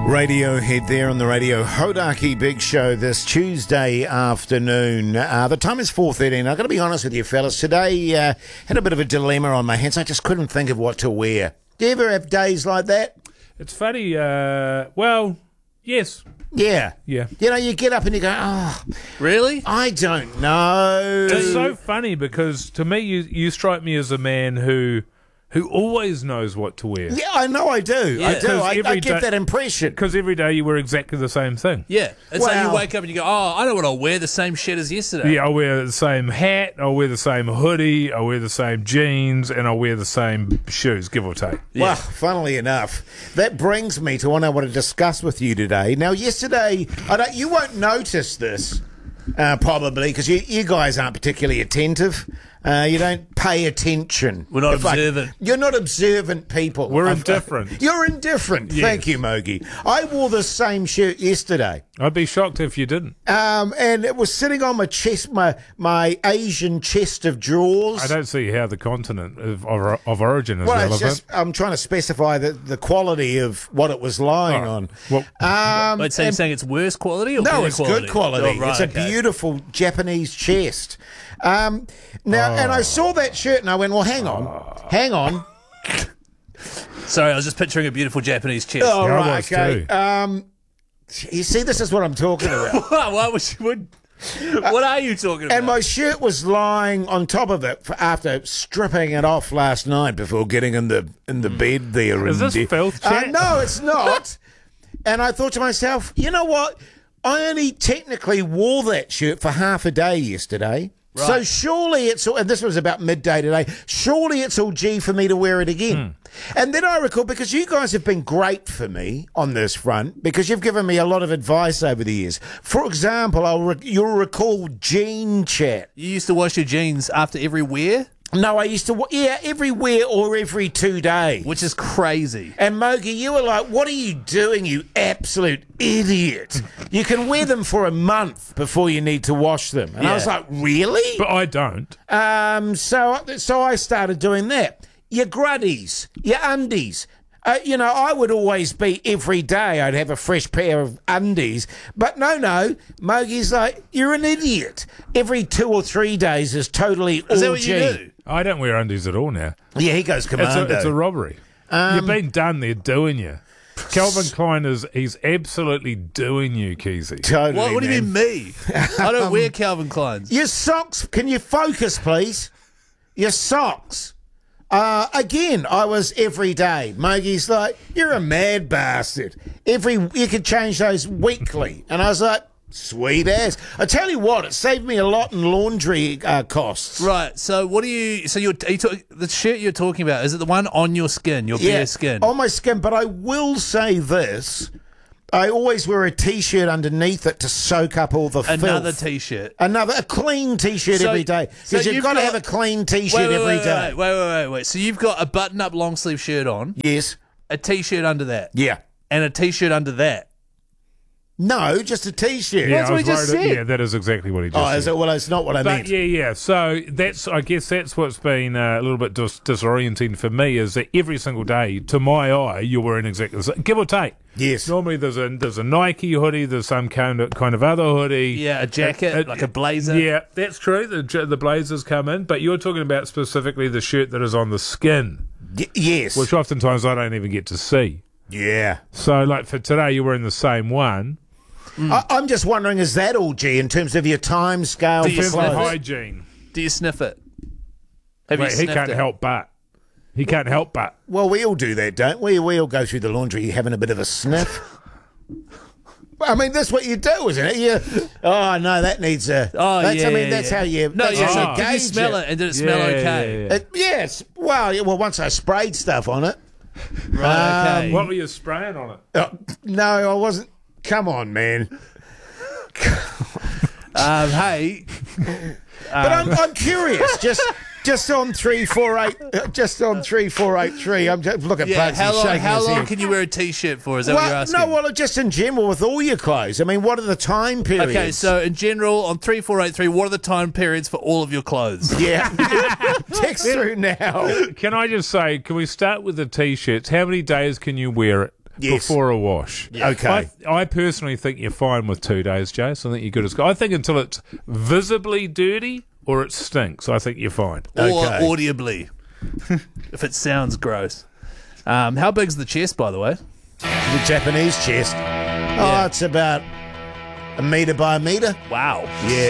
Radiohead there on the Radio Hodaki Big Show this Tuesday afternoon. The time is 4:13. I've got to be honest with you, fellas. Today, had a bit of a dilemma on my hands. I just couldn't think of what to wear. Do you ever have days like that? It's funny. Well, yes. Yeah. Yeah. You know, you get up and you go, oh, Really? I don't know. It's so funny because to me, you strike me as a man who always knows what to wear. Yeah, I know I do. Yeah. I do. I Every get day- that impression. Because every day you wear exactly the same thing. Yeah. It's like Wow. you wake up and you go, oh, I know what I'll wear, the same shit as yesterday. Yeah, I'll wear the same hat, I'll wear the same hoodie, I'll wear the same jeans, and I'll wear the same shoes, give or take. Well, funnily enough, that brings me to what I want to discuss with you today. Now, yesterday, you won't notice this, probably, because you guys aren't particularly attentive. You don't pay attention. We're not observant. You're not observant people. We're indifferent. You're indifferent. Yes. Thank you, Mogi. I wore the same shirt yesterday. I'd be shocked if you didn't. And it was sitting on my chest, my Asian chest of drawers. I don't see how the continent of origin is Well, relevant. it's just I'm trying to specify the quality of what it was lying on. Well, Wait, so you're saying it's worse quality or No, better it's quality? good quality. Oh, right, It's a okay. beautiful Japanese chest. Now, and I saw that shirt and I went, well, hang on. Sorry, I was just picturing a beautiful Japanese chest. Oh, I right, was okay. too. You see, this is what I'm talking about. What are you talking about? And my shirt was lying on top of it after stripping it off last night before getting in the bed there. Is this filth chat? No, it's not. And I thought to myself, you know what? I only technically wore that shirt for half a day yesterday. Right. So surely it's all, and this was about midday today, surely it's all G for me to wear it again. And then I recall, because you guys have been great for me on this front, because you've given me a lot of advice over the years. For example, you'll recall jean chat. You used to wash your jeans after every wear, No, I used to, every wear or every 2 days. which is crazy. And Mogi, you were like, what are you doing, you absolute idiot? You can wear them for a month before you need to wash them. And I was Yeah. like, really? But I don't. So I started doing that. Your gruddies, your undies. I would always be every day I'd have a fresh pair of undies. But no, Mogi's like, you're an idiot. Every 2 or 3 days is totally all Is that what G. you do? I don't wear undies at all now. Yeah, he goes commando. It's a robbery. You've been done. They're doing you. Calvin Klein he's absolutely doing you, Keezy. Totally, What do you man. mean me? I don't wear Calvin Kleins. Your socks, can you focus, please? Your socks. Again, I was every day. Mogi's like, you're a mad bastard. You could change those weekly. And I was like, sweet ass. I tell you what, it saved me a lot in laundry costs. Right, so what do you... So the shirt you're talking about, is it the one on your skin, your bare skin? on my skin. But I will say this. I always wear a T-shirt underneath it to soak up all the Another filth. T-shirt. A clean T-shirt So- every day. so Because you've you've got to got- have a clean T-shirt every day. Wait. So you've got a button-up long-sleeve shirt on, Yes. a T-shirt under that, Yeah. and a T-shirt under that. No, just a T-shirt. That's I what was he just worried- said. Yeah, that is exactly what he just Oh, said. is it? Well, it's not what I But meant. yeah. So I guess that's what's been a little bit disorienting for me is that every single day, to my eye, you're wearing exactly the same, give or take. Yes. Normally there's a Nike hoodie, there's some kind of other hoodie. Yeah, a jacket, like a blazer. Yeah, that's true. The blazers come in, but you're talking about specifically the shirt that is on the skin, Yes. which oftentimes I don't even get to see. Yeah. So like for today, you're wearing the same one. I'm just wondering, is that all, G, in terms of your time scale Do for you In terms of sniff it? hygiene. Do you sniff it? Have Wait, you he sniffed can't it? help but. He can't help but. Well, we all do that, don't we? We all go through the laundry having a bit of a sniff. I mean, that's what you do, isn't it? Oh, no, that needs a... Oh, that's, yeah. I mean, that's how you... No, that's yeah. how So you did you gauge smell it, and did it smell okay? Yes. Well, once I sprayed stuff on it. Right, okay. What were you spraying on it? No, I wasn't... Come on, man. Hey, But I'm curious. Just on 348, just on 3483. I'm just look at yeah. Bugsy shaking How his long head. can you wear a T-shirt for? Is that what you're Well, asking? no, well, just in general with all your clothes. I mean, what are the time periods? Okay, so in general, on 3483, what are the time periods for all of your clothes? yeah, text through now. Can I just say, can we start with the T-shirts? How many days can you wear it? Yes. before a wash. Okay. I personally think you're fine with 2 days, Jace. I think you're good as gold. I think until it's visibly dirty or it stinks, I think you're fine. Or Okay. audibly, if it sounds gross. How big's the chest, by the way? The Japanese chest. Oh, it's about a metre by a metre. Wow. Yeah.